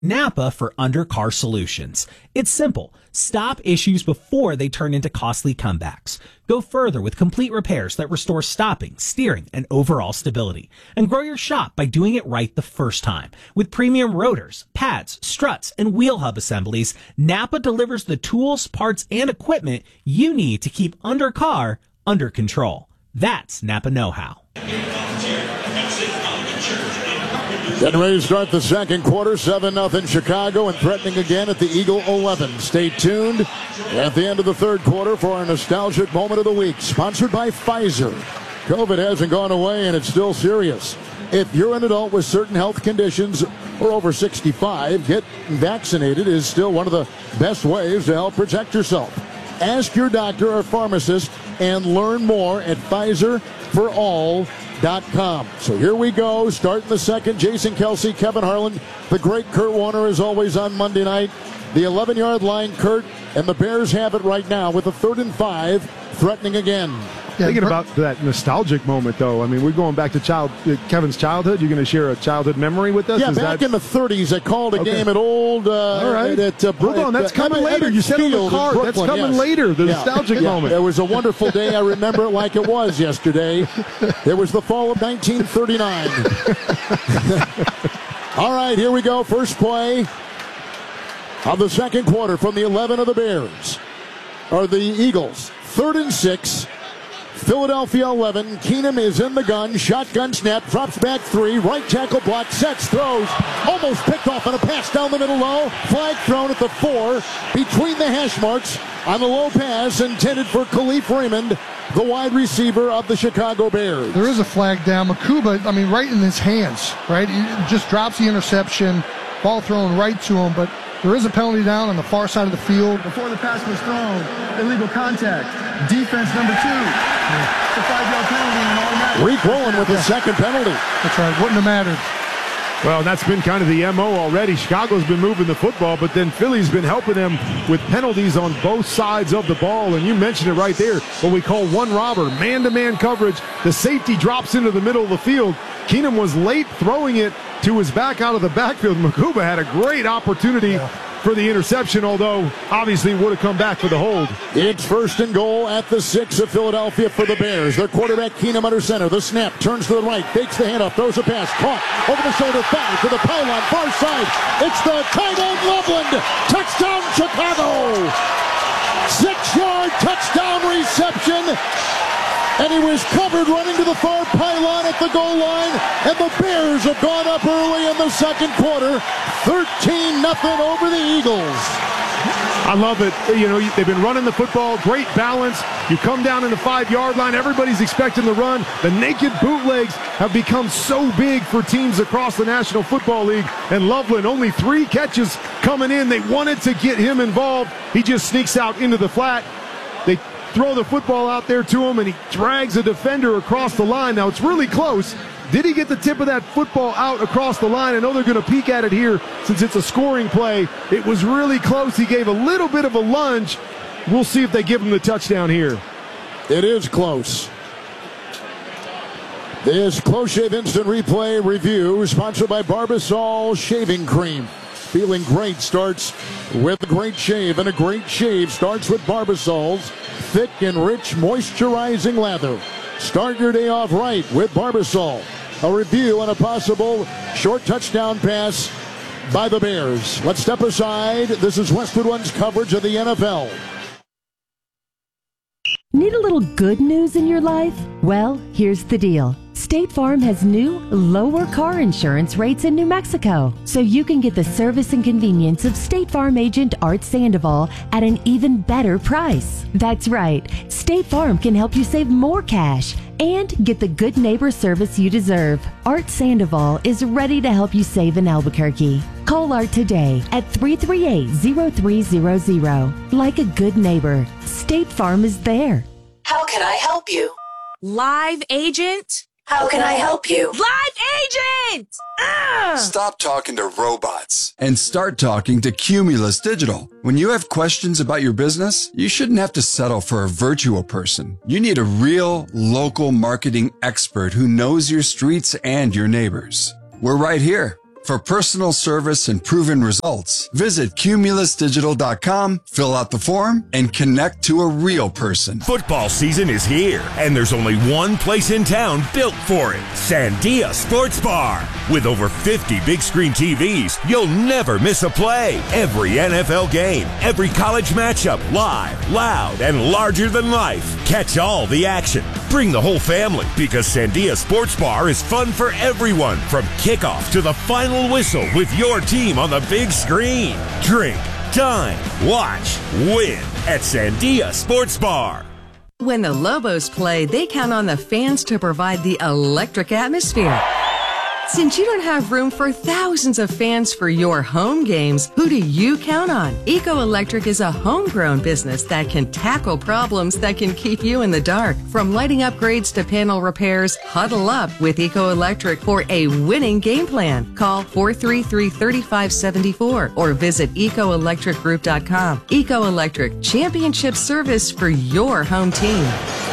Napa for Undercar Solutions. It's simple. Stop issues before they turn into costly comebacks. Go further with complete repairs that restore stopping, steering, and overall stability. And grow your shop by doing it right the first time. With premium rotors, pads, struts, and wheel hub assemblies, Napa delivers the tools, parts, and equipment you need to keep Undercar under control. That's Napa know-how. Getting ready to start the second quarter, 7-0 Chicago, and threatening again at the Eagle 11. Stay tuned at the end of the third quarter for our nostalgic moment of the week, sponsored by Pfizer. COVID hasn't gone away, and it's still serious. If you're an adult with certain health conditions or over 65, getting vaccinated is still one of the best ways to help protect yourself. Ask your doctor or pharmacist and learn more at PfizerForAll.com. So here we go, starting the second. Jason Kelsey, Kevin Harlan, the great Kurt Warner as always on Monday night. The 11-yard line, Kurt, and the Bears have it right now with a 3rd and 5, threatening again. Yeah, thinking about that nostalgic moment, though. I mean, we're going back to Kevin's childhood. You're going to share a childhood memory with us? Yeah, back in the 30s, I called a game at old... All right. Hold on, that's coming later. You said on the card, that's coming later, the nostalgic moment. It was a wonderful day. I remember it like it was yesterday. It was the fall of 1939. All right, here we go. First play of the second quarter from the 11 of the Bears. Or the Eagles. 3rd and 6. Philadelphia 11. Keenum is in the gun. Shotgun snap. Drops back 3. Right tackle block. Sets. Throws. Almost picked off on a pass down the middle low. Flag thrown at the 4. Between the hash marks on the low pass intended for Khalif Raymond, the wide receiver of the Chicago Bears. There is a flag down. Makuba, I mean, right in his hands, right? He just drops the interception. Ball thrown right to him, but there is a penalty down on the far side of the field. Before the pass was thrown, illegal contact. Defense number 2. It's a 5-yard penalty and an automatic. Reek Rowland with the second penalty. That's right. Wouldn't have mattered. Well, that's been kind of the MO already. Chicago's been moving the football, but then Philly's been helping them with penalties on both sides of the ball. And you mentioned it right there, what we call one robber, man-to-man coverage. The safety drops into the middle of the field. Keenum was late throwing it to his back out of the backfield. Makuba had a great opportunity for the interception, although obviously would have come back for the hold. It's 1st and goal at the 6 of Philadelphia for the Bears. Their quarterback Keenum under center. The snap, turns to the right, fakes the handoff, throws a pass, caught over the shoulder, foul to the pylon, far side. It's the tight end Loveland. Touchdown Chicago. 6-yard touchdown reception. And he was covered running to the far pylon at the goal line. And the Bears have gone up early in the second quarter. 13-0 over the Eagles. I love it. You know, they've been running the football, great balance. You come down in the 5-yard line, everybody's expecting the run. The naked bootlegs have become so big for teams across the National Football League. And Loveland, only 3 catches coming in. They wanted to get him involved. He just sneaks out into the flat. They throw the football out there to him, and he drags a defender across the line. Now, it's really close. Did he get the tip of that football out across the line? I know they're going to peek at it here since it's a scoring play. It was really close. He gave a little bit of a lunge. We'll see if they give him the touchdown here. It is close. This Close Shave Instant Replay Review sponsored by Barbasol Shaving Cream. Feeling great starts with a great shave, and a great shave starts with Barbasol's thick and rich moisturizing lather. Start your day off right with Barbasol. A review on a possible short touchdown pass by the Bears. Let's step aside. This is Westwood One's coverage of the NFL. Need a little good news in your life? Well, here's the deal. State Farm has new, lower car insurance rates in New Mexico, so you can get the service and convenience of State Farm agent Art Sandoval at an even better price. That's right. State Farm can help you save more cash and get the good neighbor service you deserve. Art Sandoval is ready to help you save in Albuquerque. Call Art today at 338-0300. Like a good neighbor, State Farm is there. How can I help you? Live agent? How can I help you? Live agent! Stop talking to robots and start talking to Cumulus Digital. When you have questions about your business, you shouldn't have to settle for a virtual person. You need a real local marketing expert who knows your streets and your neighbors. We're right here. For personal service and proven results, visit CumulusDigital.com, fill out the form, and connect to a real person. Football season is here, and there's only one place in town built for it, Sandia Sports Bar. With over 50 big screen TVs, you'll never miss a play. Every NFL game, every college matchup, live, loud, and larger than life. Catch all the action. Bring the whole family, because Sandia Sports Bar is fun for everyone, from kickoff to the final whistle with your team on the big screen. Drink, dine, watch, win at Sandia Sports Bar. When the Lobos play, they count on the fans to provide the electric atmosphere. Since you don't have room for thousands of fans for your home games, who do you count on? Eco Electric is a homegrown business that can tackle problems that can keep you in the dark. From lighting upgrades to panel repairs, huddle up with Eco Electric for a winning game plan. Call 433-3574 or visit ecoelectricgroup.com. Eco Electric, championship service for your home team.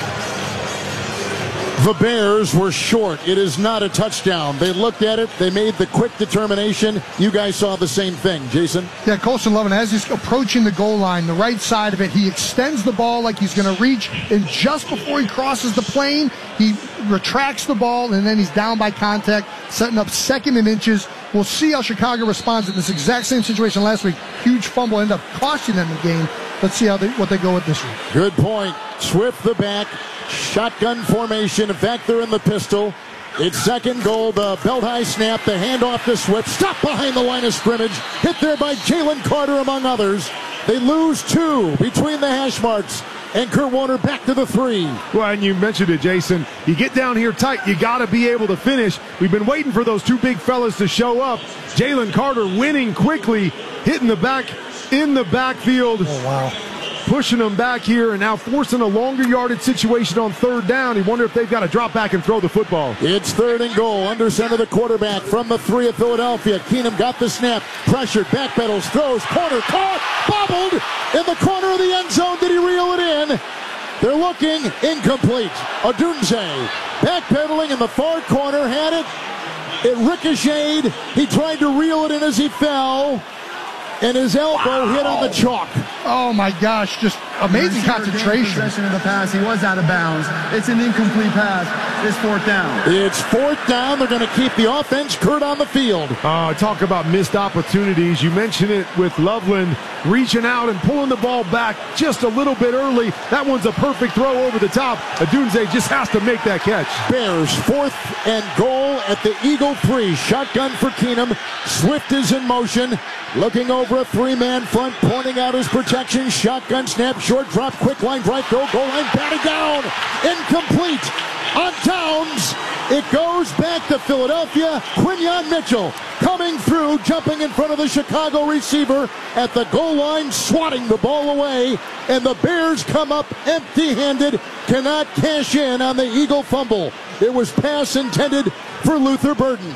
The Bears were short. It is not a touchdown. They looked at it. They made the quick determination. You guys saw the same thing. Jason? Yeah, Colson Lovin, as he's approaching the goal line, the right side of it, he extends the ball like he's going to reach, and just before he crosses the plane, he retracts the ball, and then he's down by contact, setting up 2nd and inches. We'll see how Chicago responds in this exact same situation last week. Huge fumble ended up costing them the game. Let's see what they go with this week. Good point. Swift the back. Shotgun formation. In fact, they're in the pistol. It's 2nd goal. The belt high snap. The handoff to Swift. Stopped behind the line of scrimmage. Hit there by Jalen Carter, among others. They lose 2 between the hash marks. And Kurt Warner back to the 3. Well, and you mentioned it, Jason. You get down here tight, you got to be able to finish. We've been waiting for those 2 big fellas to show up. Jalen Carter winning quickly, hitting the back in the backfield. Oh, wow. Pushing them back here and now forcing a longer yardage situation on 3rd down. You wonder if they've got to drop back and throw the football. It's 3rd and goal. Under center the quarterback from the 3 of Philadelphia. Keenum got the snap. Pressured. Backpedals. Throws. Corner. Caught. Bobbled in the corner of the end zone. Did he reel it in? They're looking. Incomplete. Odunze backpedaling in the far corner. Had it. It ricocheted. He tried to reel it in as he fell. And his elbow hit on the chalk. Oh my gosh, just amazing concentration. Possession of the pass, he was out of bounds. It's an incomplete pass. It's 4th down. It's 4th down. They're going to keep the offense. Kurt on the field. Talk about missed opportunities. You mentioned it with Loveland reaching out and pulling the ball back just a little bit early. That one's a perfect throw over the top. Odunze just has to make that catch. Bears 4th and goal at the Eagle 3. Shotgun for Keenum. Swift is in motion. Looking over a 3-man front, pointing out his protection. Shotgun snap, short drop, quick line, right throw, goal line, batted down. Incomplete. On downs. It goes back to Philadelphia. Quinyon Mitchell coming through, jumping in front of the Chicago receiver at the goal line, swatting the ball away. And the Bears come up empty-handed, cannot cash in on the Eagle fumble. It was pass intended for Luther Burden.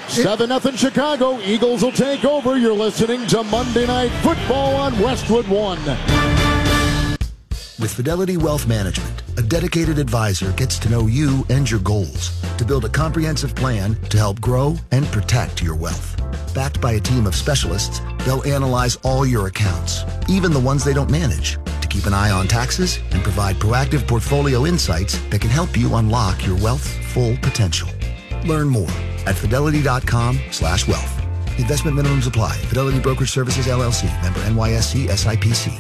7-0 Chicago. Eagles will take over. You're listening to Monday Night Football on Westwood One. With Fidelity Wealth Management, a dedicated advisor gets to know you and your goals to build a comprehensive plan to help grow and protect your wealth. Backed by a team of specialists, they'll analyze all your accounts, even the ones they don't manage, to keep an eye on taxes and provide proactive portfolio insights that can help you unlock your wealth's full potential. Learn more at fidelity.com/wealth. Investment minimums apply. Fidelity Brokerage Services, LLC. Member NYSE SIPC.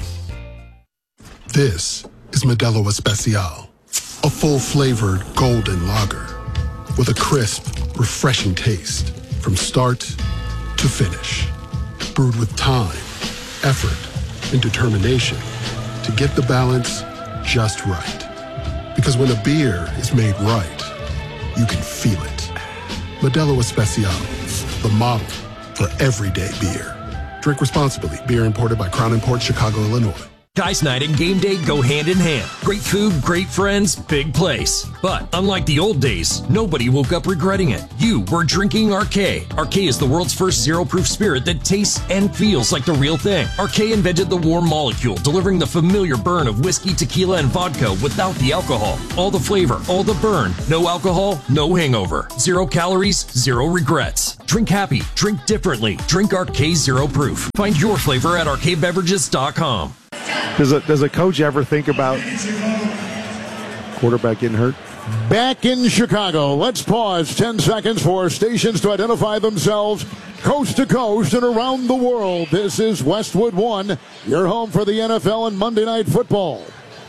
This is Modelo Especial, a full-flavored golden lager with a crisp, refreshing taste from start to finish. Brewed with time, effort, and determination to get the balance just right. Because when a beer is made right, you can feel it. Modelo Especial, the model for everyday beer. Drink responsibly. Beer imported by Crown Imports, Chicago, Illinois. Guys night and game day go hand in hand. Great food, great friends, big place. But unlike the old days, nobody woke up regretting it. You were drinking Arcay. Arcay is the world's first zero-proof spirit that tastes and feels like the real thing. Arcay invented the warm molecule, delivering the familiar burn of whiskey, tequila, and vodka without the alcohol. All the flavor, all the burn. No alcohol, no hangover. 0 calories, 0 regrets. Drink happy, drink differently. Drink Arcay Zero Proof. Find your flavor at arcaybeverages.com. Does a coach ever think about quarterback getting hurt? Back in Chicago, let's pause 10 seconds for stations to identify themselves coast to coast and around the world. This is Westwood One, your home for the NFL and Monday Night Football.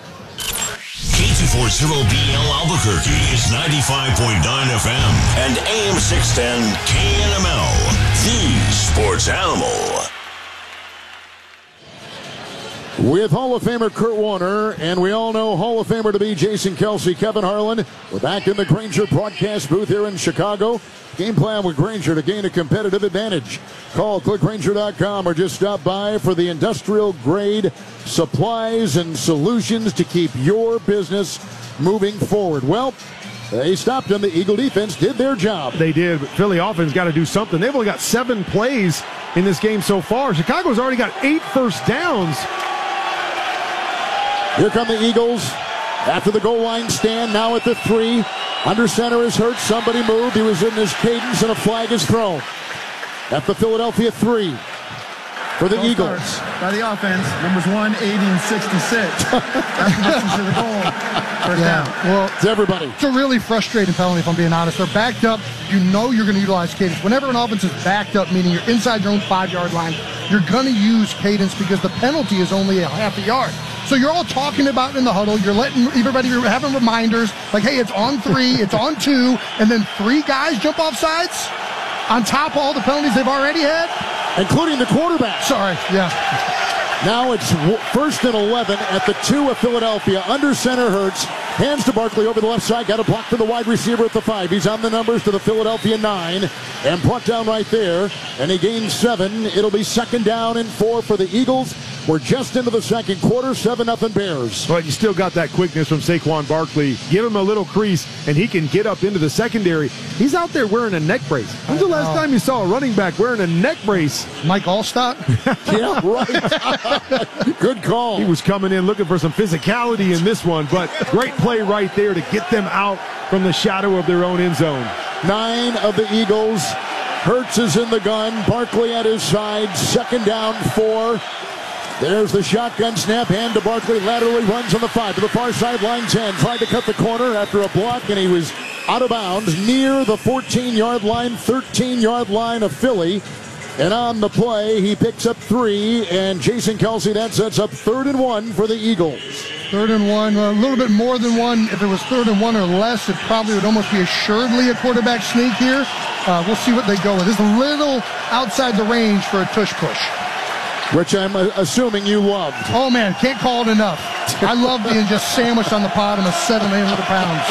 K240BL Albuquerque is 95.9 FM and AM 610 KNML, the sports animal. With Hall of Famer Kurt Warner, and we all know Hall of Famer to be Jason Kelce, Kevin Harlan. We're back in the Grainger broadcast booth here in Chicago. Game plan with Grainger to gain a competitive advantage. Call clickgrainger.com or just stop by for the industrial grade supplies and solutions to keep your business moving forward. Well, they stopped them. The Eagle defense did their job. They did, but Philly offense got to do something. They've only got 7 plays in this game so far. Chicago's already got 8 first downs. Here come the Eagles after the goal line stand, now at the 3. Under center is hurt. Somebody moved. He was in his cadence, and a flag is thrown at the Philadelphia 3 for the Eagles. By the offense, numbers 1, 80, and 66. After distance to the goal. First down. Well, it's everybody. It's a really frustrating penalty, if I'm being honest. They're backed up. You know you're going to utilize cadence. Whenever an offense is backed up, meaning you're inside your own 5-yard line, you're going to use cadence because the penalty is only a half a yard. So you're all talking about it in the huddle. You're letting everybody, you're having reminders like, hey, it's on 3, it's on 2, and then 3 guys jump off sides on top of all the penalties they've already had. Including the quarterback. Sorry, yeah. Now it's 1st and 11 at the 2 of Philadelphia. Under center Hurts. Hands to Barkley over the left side. Got a block for the wide receiver at the 5. He's on the numbers to the Philadelphia 9. And brought down right there. And he gains 7. It'll be 2nd down and 4 for the Eagles. We're just into the second quarter. 7-0 Bears. But you still got that quickness from Saquon Barkley. Give him a little crease, and he can get up into the secondary. He's out there wearing a neck brace. When's the last time you saw a running back wearing a neck brace? Mike Allstott? Yeah, right. Good call. He was coming in looking for some physicality in this one, but great play right there to get them out from the shadow of their own end zone. 9 of the Eagles. Hurts is in the gun. Barkley at his side. 2nd down, 4. There's the shotgun snap. Hand to Barkley. Laterally runs on the 5 to the far sideline 10. Tried to cut the corner after a block, and he was out of bounds near the 14-yard line, 13-yard line of Philly. And on the play, he picks up 3, and Jason Kelce, that sets up 3rd and 1 for the Eagles. 3rd and 1, a little bit more than 1. If it was 3rd and 1 or less, it probably would almost be assuredly a quarterback sneak here. We'll see what they go with. This is a little outside the range for a tush push. Which I'm assuming you loved. Oh, man, can't call it enough. I love being just sandwiched on the bottom of 700 pounds.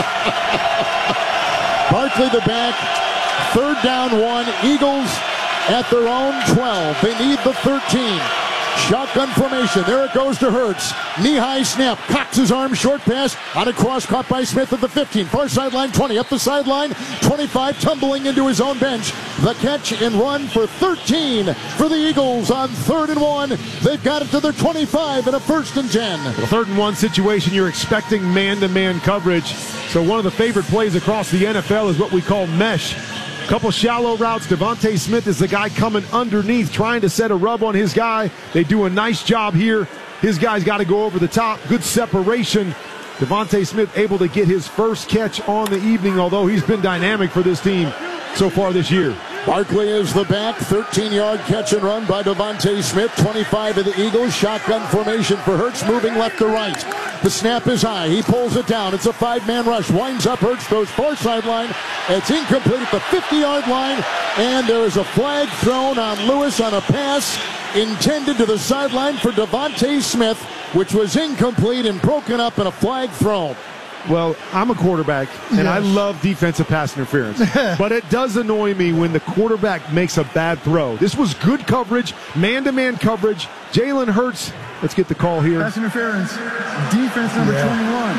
Barkley the back. 3rd down 1. Eagles at their own 12. They need the 13. Shotgun formation. There it goes to Hurts. Knee-high snap. Cocks his arm. Short pass. On a cross caught by Smith at the 15. Far sideline 20. Up the sideline 25. Tumbling into his own bench. The catch and run for 13 for the Eagles on 3rd and 1. They've got it to their 25 and a 1st and 10. Well, 3rd and 1 situation, you're expecting man-to-man coverage. So one of the favorite plays across the NFL is what we call mesh. Couple shallow routes. Devontae Smith is the guy coming underneath, trying to set a rub on his guy. They do a nice job here. His guy's got to go over the top. Good separation. Devontae Smith able to get his first catch on the evening, although he's been dynamic for this team so far this year. Barkley is the back. 13-yard catch and run by Devontae Smith. 25 of the Eagles. Shotgun formation for Hurts, moving left to right. The snap is high. He pulls it down. It's a 5-man rush. Winds up. Hurts throws far sideline. It's incomplete at the 50-yard line. And there is a flag thrown on Lewis on a pass intended to the sideline for Devontae Smith, which was incomplete and broken up, and a flag thrown. Well, I'm a quarterback, and Yes. I love defensive pass interference. But it does annoy me when the quarterback makes a bad throw. This was good coverage, man-to-man coverage. Jalen Hurts, let's get the call here. Pass interference. Defense number 21.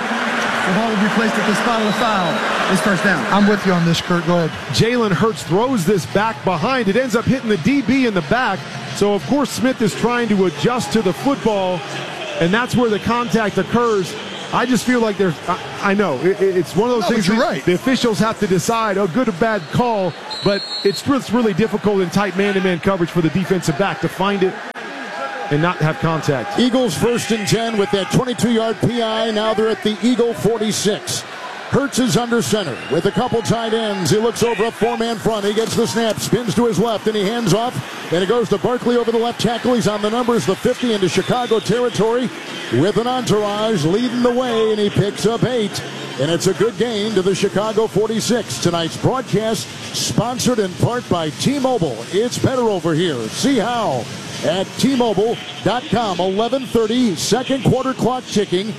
The ball will be placed at the spot of the foul. It's first down. I'm with you on this, Kurt. Go ahead. Jalen Hurts throws this back behind. It ends up hitting the DB in the back. So, of course, Smith is trying to adjust to the football, and that's where the contact occurs. I just feel like I know, it's one of those things you're right. The officials have to decide, good or bad call, but it's really difficult in tight man-to-man coverage for the defensive back to find it and not have contact. Eagles 1st and 10 with that 22-yard PI. Now they're at the Eagle 46. Hurts is under center with a couple tight ends. He looks over a four-man front. He gets the snap, spins to his left, and he hands off. And it goes to Barkley over the left tackle. He's on the numbers, the 50 into Chicago territory with an entourage leading the way, and he picks up 8. And it's a good gain to the Chicago 46. Tonight's broadcast sponsored in part by T-Mobile. It's better over here. See how at T-Mobile.com. 11:30, second quarter clock ticking.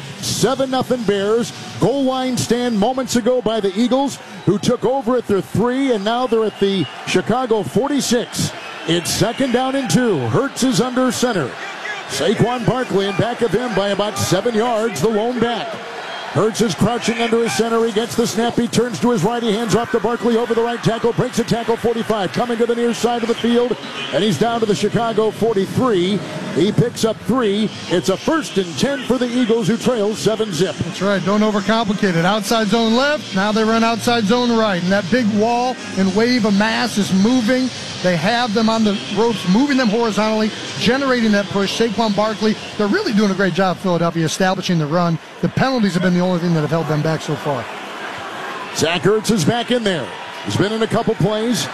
7-0 Bears. Goal line stand moments ago by the Eagles, who took over at their 3, and now they're at the Chicago 46. It's second down and 2. Hurts is under center. Saquon Barkley in back of him by about 7 yards, the lone back. Hurts is crouching under his center. He gets the snap. He turns to his right. He hands off to Barkley over the right tackle. Breaks a tackle 45. Coming to the near side of the field. And he's down to the Chicago 43. He picks up 3. It's a 1st and 10 for the Eagles, who trail 7-zip. That's right. Don't overcomplicate it. Outside zone left. Now they run outside zone right. And that big wall and wave of mass is moving. They have them on the ropes, moving them horizontally, generating that push. Saquon Barkley, they're really doing a great job, Philadelphia, establishing the run. The penalties have been the only thing that have held them back so far. Zach Ertz is back in there. He's been in a couple plays.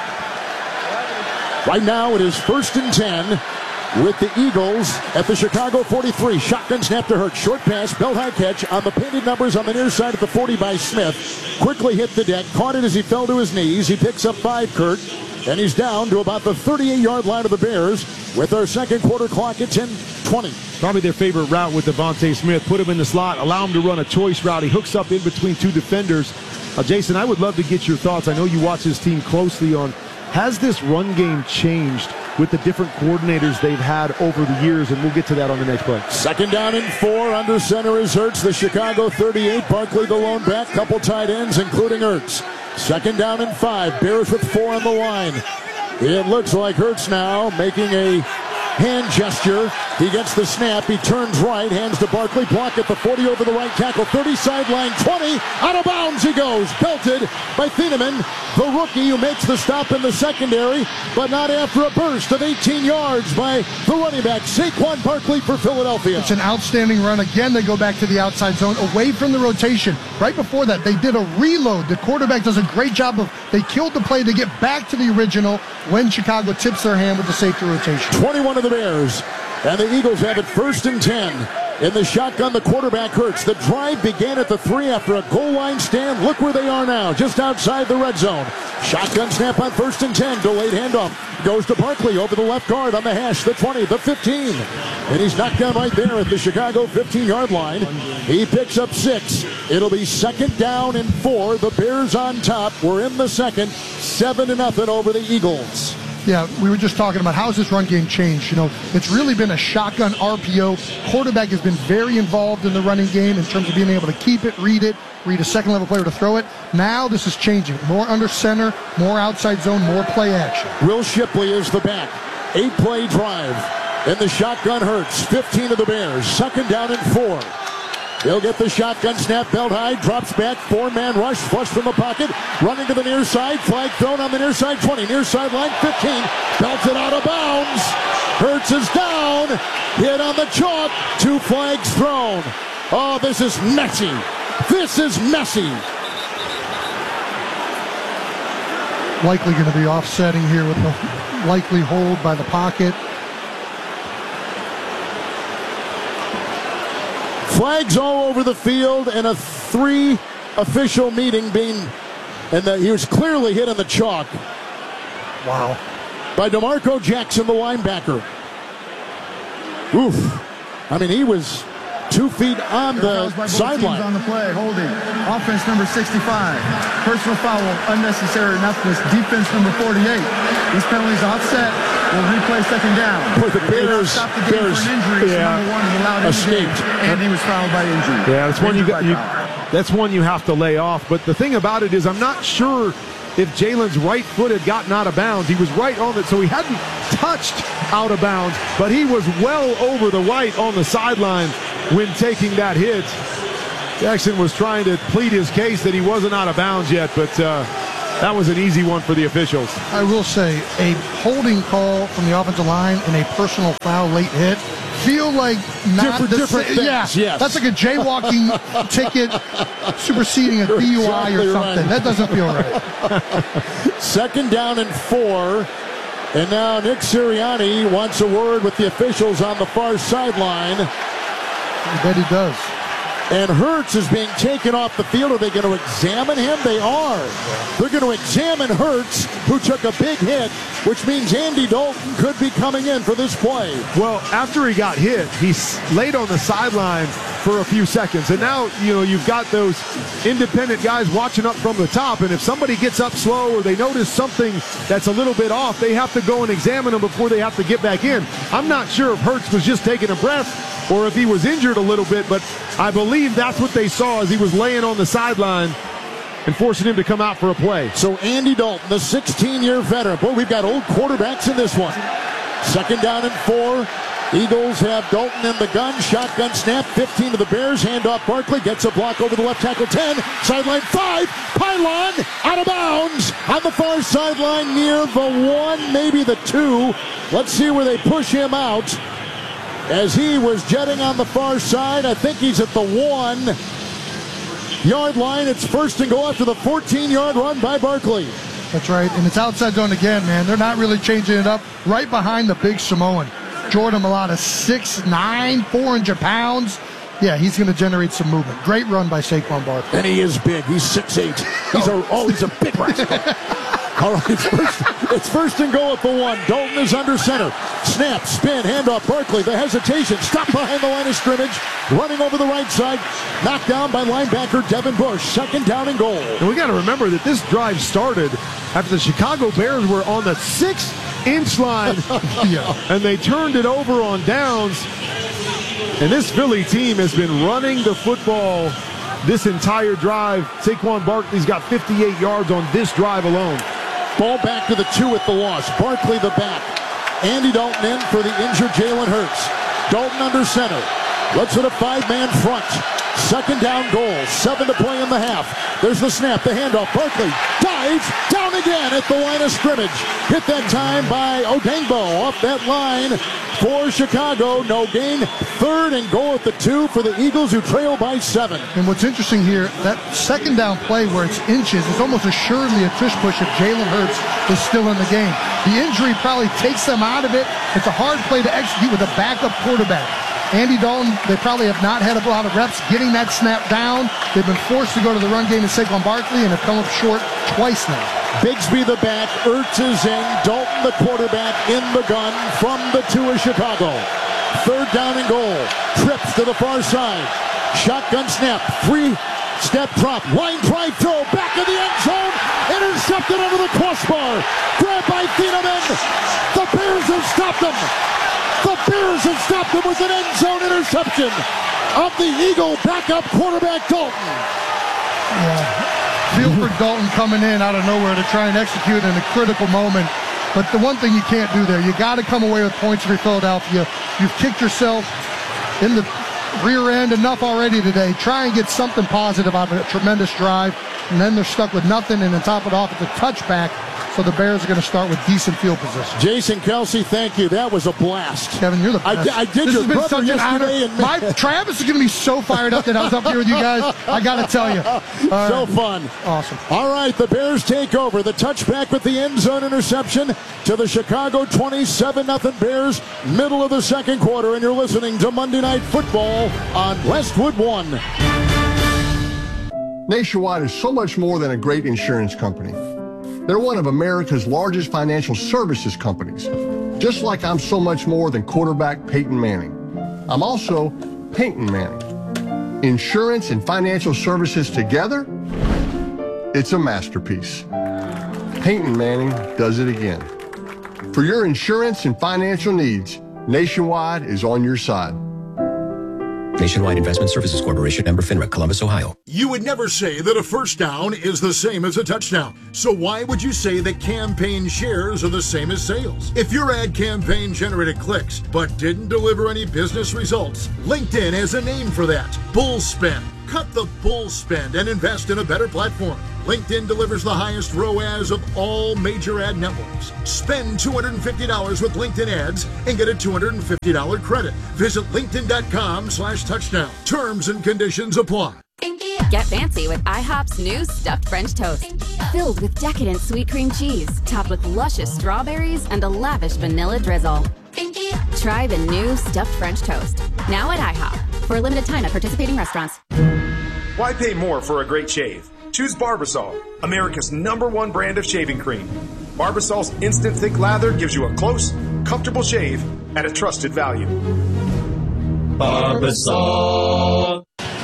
Right now it is 1st and 10 with the Eagles at the Chicago 43. Shotgun snap to Hurts. Short pass, belt high catch on the painted numbers on the near side at the 40 by Smith. Quickly hit the deck, caught it as he fell to his knees. He picks up 5, Kurt. And he's down to about the 38-yard line of the Bears with our second quarter clock at 10:20. Probably their favorite route with Devontae Smith. Put him in the slot, allow him to run a choice route. He hooks up in between 2 defenders. Jason, I would love to get your thoughts. I know you watch this team closely on, has this run game changed with the different coordinators they've had over the years? And we'll get to that on the next play. Second down and 4. Under center is Hurts, the Chicago 38. Barkley the lone back. Couple tight ends, including Hurts. Second down and 5. Bears with 4 on the line. It looks like Hurts now making a hand gesture. He gets the snap. He turns right. Hands to Barkley. Block at the 40 over the right tackle. 30 sideline. 20. Out of bounds he goes. Belted by Thieneman, the rookie who makes the stop in the secondary, but not after a burst of 18 yards by the running back, Saquon Barkley for Philadelphia. It's an outstanding run. Again, they go back to the outside zone, away from the rotation. Right before that, they did a reload. The quarterback does a great job of, they killed the play to get back to the original when Chicago tips their hand with the safety rotation. 21 of the Bears. And the Eagles have it 1st and 10. In the shotgun, the quarterback Hurts. The drive began at the 3 after a goal line stand. Look where they are now, just outside the red zone. Shotgun snap on 1st and 10. Delayed handoff. Goes to Barkley over the left guard on the hash, the 20, the 15. And he's knocked down right there at the Chicago 15-yard line. He picks up 6. It'll be second down and 4. The Bears on top. We're in the second. 7-0 over the Eagles. Yeah, we were just talking about how's this run game changed. You know, it's really been a shotgun RPO. Quarterback has been very involved in the running game in terms of being able to keep it, read a second-level player to throw it. Now this is changing. More under center, more outside zone, more play action. Will Shipley is the back. 8-play drive. In the shotgun Hurts. 15 of the Bears. Second down and 4. He'll get the shotgun snap, belt high, drops back, 4-man rush, flush from the pocket, running to the near side, flag thrown on the near side, 20, near side line, 15, belted out of bounds. Hurts is down, hit on the chalk, 2 flags thrown. Oh, this is messy. This is messy. Likely going to be offsetting here with the likely hold by the pocket. Flags all over the field and a 3 official meeting he was clearly hit on the chalk. Wow. By DeMarco Jackson, the linebacker. Oof. I mean, he was 2 feet on the sideline. On the play, holding. Offense number 65. Personal foul, unnecessary roughness. Defense number 48. These penalties offset. Will replay second down. But the Bears stopped the game for an injury. So number 1 is allowed escaped. And he was fouled by injury. Yeah, that's one that's one you have to lay off. But the thing about it is, I'm not sure if Jalen's right foot had gotten out of bounds. He was right on it, so he hadn't touched out of bounds, but he was well over the right on the sideline when taking that hit. Jackson was trying to plead his case that he wasn't out of bounds yet, but that was an easy one for the officials. I will say, a holding call from the offensive line and a personal foul late hit feel like not different things. Yeah, yes. That's like a jaywalking ticket superseding a DUI or something. Right. That doesn't feel right. Second down and 4. And now Nick Sirianni wants a word with the officials on the far sideline. I bet he does. And Hurts is being taken off the field. Are they going to examine him? They are. They're going to examine Hurts, who took a big hit, which means Andy Dalton could be coming in for this play. Well, after he got hit, he laid on the sideline for a few seconds. And now, you've got those independent guys watching up from the top. And if somebody gets up slow or they notice something that's a little bit off, they have to go and examine them before they have to get back in. I'm not sure if Hurts was just taking a breath or if he was injured a little bit, but I believe that's what they saw as he was laying on the sideline and forcing him to come out for a play. So Andy Dalton, the 16-year veteran. Boy, we've got old quarterbacks in this one. Second down and 4. Eagles have Dalton in the gun. Shotgun snap, 15 to the Bears. Handoff Barkley, gets a block over the left tackle, 10. Sideline 5. Pylon out of bounds on the far sideline near the 1, maybe the 2. Let's see where they push him out. As he was jetting on the far side, I think he's at the 1-yard line. It's first and goal after the 14-yard run by Barkley. That's right, and it's outside zone again, man. They're not really changing it up. Right behind the big Samoan. Jordan Mailata, 6'9", 400 pounds. Yeah, he's going to generate some movement. Great run by Saquon Barkley. And he is big. He's 6'8". He's a big rascal. All right, it's first and goal at the 1. Dalton is under center. Snap, spin, handoff, Barkley. The hesitation. Stopped behind the line of scrimmage. Running over the right side. Knocked down by linebacker Devin Bush. Second down and goal. And we got to remember that this drive started after the Chicago Bears were on the 6-inch line. And they turned it over on downs. And this Philly team has been running the football this entire drive. Saquon Barkley's got 58 yards on this drive alone. Ball back to the 2 at the loss. Barkley the back. Andy Dalton in for the injured Jalen Hurts. Dalton under center. Looks at a 5-man front. Second down goal. 7 to play in the half. There's the snap, the handoff. Barkley dives down again at the line of scrimmage. Hit that time by Odengbo off that line for Chicago. No gain. Third and goal at the 2 for the Eagles, who trail by 7. And what's interesting here, that second down play where it's inches is almost assuredly a tush push if Jalen Hurts is still in the game. The injury probably takes them out of it. It's a hard play to execute with a backup quarterback. Andy Dalton, they probably have not had a lot of reps getting that snap down. They've been forced to go to the run game with Saquon Barkley and have come up short twice now. Bigsby the back, Ertz is in, Dalton the quarterback in the gun from the 2 of Chicago. Third down and goal. Trips to the far side. Shotgun snap, 3-step drop, line drive throw, back in the end zone, intercepted under the crossbar. Grab by Thieneman. The Bears have stopped him. The Bears have stopped him with an end zone interception of the Eagle backup quarterback Dalton. Yeah. Feel for Dalton coming in out of nowhere to try and execute in a critical moment. But the one thing you can't do there, you got to come away with points for Philadelphia. You've kicked yourself in the rear end enough already today. Try and get something positive out of a tremendous drive. And then they're stuck with nothing, and then top it off, it's a touchback. So the Bears are going to start with decent field position. Jason Kelsey, thank you. That was a blast. Kevin, you're the best. I did your brother yesterday. And Travis is going to be so fired up that I was up here with you guys. I got to tell you. So fun. Awesome. All right, the Bears take over. The touchback with the end zone interception to the Chicago 27-0 Bears, middle of the second quarter. And you're listening to Monday Night Football on Westwood One. Nationwide is so much more than a great insurance company. They're one of America's largest financial services companies, just like I'm so much more than quarterback Peyton Manning. I'm also Peyton Manning. Insurance and financial services together? It's a masterpiece. Peyton Manning does it again. For your insurance and financial needs, Nationwide is on your side. Nationwide Investment Services Corporation, member FINRA, Columbus, Ohio. You would never say that a first down is the same as a touchdown. So why would you say that campaign shares are the same as sales? If your ad campaign generated clicks but didn't deliver any business results, LinkedIn has a name for that. Bull spend. Cut the bull spend and invest in a better platform. LinkedIn delivers the highest ROAS of all major ad networks. Spend $250 with LinkedIn ads and get a $250 credit. Visit linkedin.com/touchdown. Terms and conditions apply. Get fancy with IHOP's new stuffed French toast. Filled with decadent sweet cream cheese, topped with luscious strawberries and a lavish vanilla drizzle. Try the new stuffed French toast. Now at IHOP. For a limited time at participating restaurants. Why pay more for a great shave? Choose Barbasol, America's #1 brand of shaving cream. Barbasol's instant thick lather gives you a close, comfortable shave at a trusted value. Barbasol.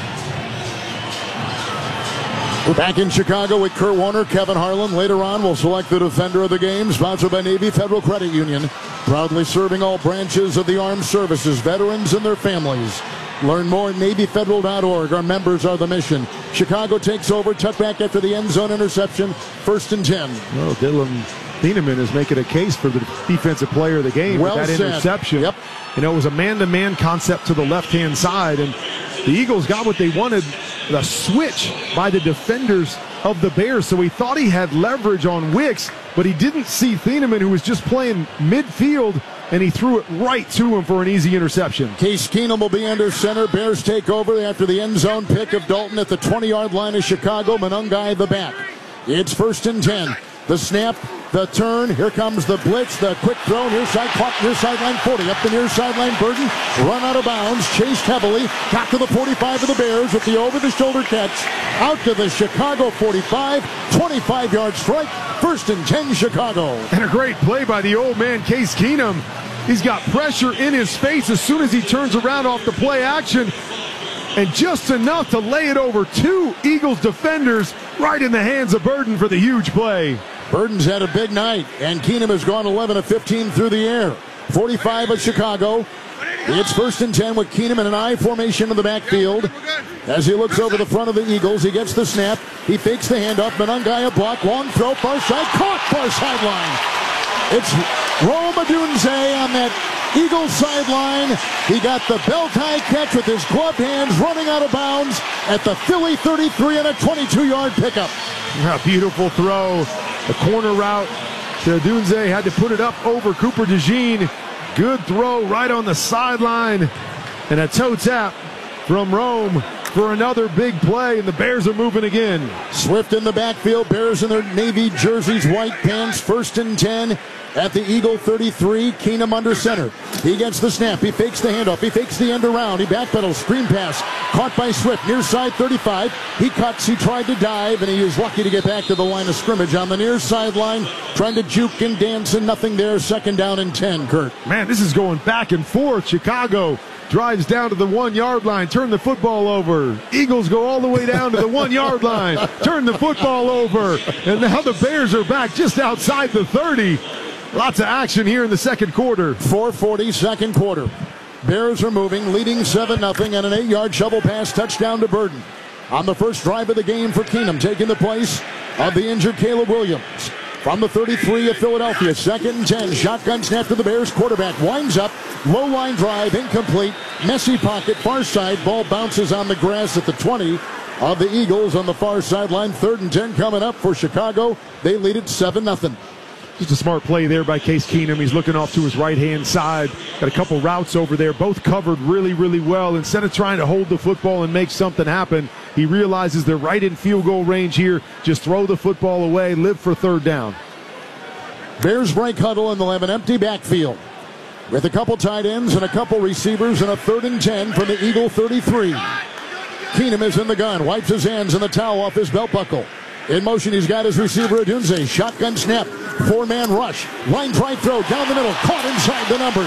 We're back in Chicago with Kurt Warner, Kevin Harlan. Later on, we'll select the defender of the game, sponsored by Navy Federal Credit Union, proudly serving all branches of the armed services, veterans and their families. Learn more at NavyFederal.org. Our members are the mission. Chicago takes over. Touchback after the end zone interception. 1st and 10. Well, Dylan Thieneman is making a case for the defensive player of the game with that interception. Yep. You know, it was a man-to-man concept to the left-hand side, and the Eagles got what they wanted, the switch by the defenders of the Bears. So he thought he had leverage on Wicks, but he didn't see Thieneman, who was just playing midfield, and he threw it right to him for an easy interception. Case Keenum will be under center. Bears take over after the end zone pick of Dalton at the 20-yard line of Chicago. Monangai the back. It's 1st and 10. The snap, the turn. Here comes the blitz, the quick throw. Near side, caught near sideline 40. Up the near sideline, Burton. Run out of bounds. Chased heavily. Got to the 45 of the Bears with the over-the-shoulder catch. Out to the Chicago 45. 25-yard strike. 1st and 10, Chicago. And a great play by the old man, Case Keenum. He's got pressure in his face as soon as he turns around off the play action. And just enough to lay it over 2 Eagles defenders right in the hands of Burton for the huge play. Burton's had a big night, and Keenum has gone 11 of 15 through the air. 45 of Chicago. It's 1st and 10 with Keenum in an I formation in the backfield. As he looks over the front of the Eagles, he gets the snap. He fakes the handoff. Monangai a block. Long throw. Far side. Caught. Far sideline. It's Rome Odunze on that Eagles sideline. He got the belt-high catch with his gloved hands, running out of bounds at the Philly 33 and a 22-yard pickup. A beautiful throw. The corner route to Odunze, had to put it up over Cooper DeJean. Good throw right on the sideline. And a toe tap from Rome for another big play, and the Bears are moving again. Swift in the backfield. Bears in their navy jerseys, white pants. 1st and 10 at the Eagle 33. Keenum under center. He gets the snap. He fakes the handoff. He fakes the end around. He backpedals. Screen pass. Caught by Swift. Near side 35. He cuts. He tried to dive, and he was lucky to get back to the line of scrimmage on the near sideline. Trying to juke and dance, and nothing there. 2nd down and 10, Kurt. Man, this is going back and forth. Chicago drives down to the 1-yard line. Turn the football over. Eagles go all the way down to the 1-yard line. Turn the football over. And now the Bears are back just outside the 30. Lots of action here in the second quarter. 4:40, second quarter. Bears are moving, leading 7-0, and an 8-yard shovel pass touchdown to Burton. On the first drive of the game for Keenum, taking the place of the injured Caleb Williams. From the 33 of Philadelphia, 2nd and 10. Shotgun snap to the Bears. Quarterback winds up. Low line drive, incomplete. Messy pocket, far side. Ball bounces on the grass at the 20 of the Eagles on the far sideline. 3rd and 10 coming up for Chicago. They lead it 7-0. Just a smart play there by Case Keenum. He's looking off to his right-hand side. Got a couple routes over there, both covered really, really well. Instead of trying to hold the football and make something happen, he realizes they're right in field goal range here. Just throw the football away, live for 3rd down. Bears break huddle and they'll have an empty backfield with a couple tight ends and a couple receivers and a 3rd and 10 from the Eagle 33. Keenum is in the gun, wipes his hands and the towel off his belt buckle. In motion, he's got his receiver, Odunze. Shotgun snap, 4-man rush. Line drive throw down the middle, caught inside the numbers.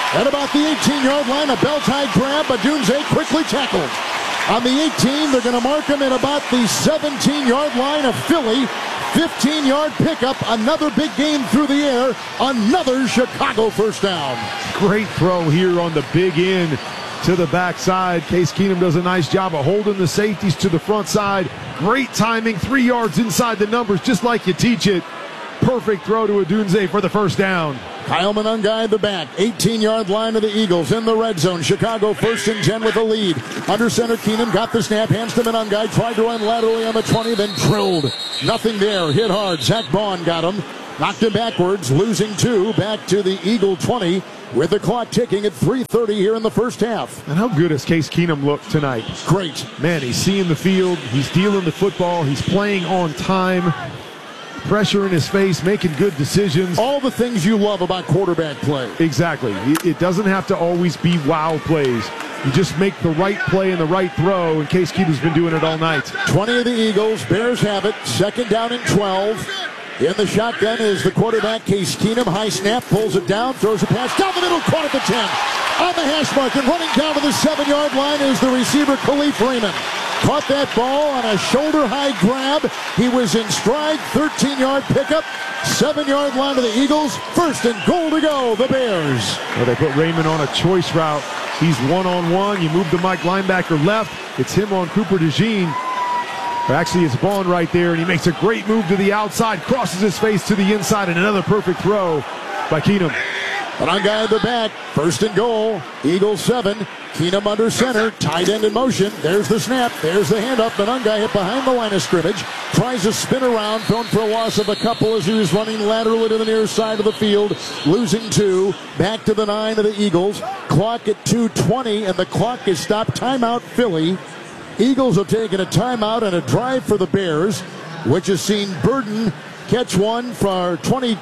At about the 18-yard line, a belt-high grab, but Dunze quickly tackled. On the 18, they're going to mark him at about the 17-yard line of Philly. 15-yard pickup, another big game through the air, another Chicago first down. Great throw here on the big end to the backside. Case Keenum does a nice job of holding the safeties to the front side. Great timing, 3 yards inside the numbers, just like you teach it. Perfect throw to Odunze for the first down. Kyle Monangai at the back, 18-yard line of the Eagles in the red zone. Chicago 1st and 10 with the lead. Under center, Keenum got the snap, hands to Monangai, tried to run laterally on the 20, then drilled. Nothing there, hit hard. Zach Bond got him, knocked him backwards, losing 2, back to the Eagle 20 with the clock ticking at 3:30 here in the first half. And how good has Case Keenum looked tonight? Great. Man, he's seeing the field, he's dealing the football, he's playing on time. Pressure in his face, making good decisions. All the things you love about quarterback play. Exactly. It doesn't have to always be wow plays. You just make the right play and the right throw, and Case Keenum's been doing it all night. 20 of the Eagles. Bears have it. 2nd down and 12. In the shotgun is the quarterback, Case Keenum. High snap, pulls it down, throws a pass down the middle, caught at the 10. On the hash mark and running down to the 7-yard line is the receiver, Khalif Raymond. Caught that ball on a shoulder-high grab. He was in stride, 13-yard pickup, 7-yard line to the Eagles. 1st and goal to go, the Bears. Well, they put Raymond on a choice route. He's one-on-one. You move the Mike linebacker left. It's him on Cooper DeJean. Actually, it's Bond right there, and he makes a great move to the outside, crosses his face to the inside, and another perfect throw by Keenum. Monangai at the back, 1st and goal, Eagles 7. Keenum under center, tight end in motion. There's the snap, there's the handoff. Monangai hit behind the line of scrimmage, tries to spin around, thrown for a loss of a couple as he was running laterally to the near side of the field, losing 2. Back to the 9 of the Eagles. Clock at 2:20, and the clock is stopped. Timeout, Philly. Eagles have taken a timeout and a drive for the Bears, which has seen Burden catch one for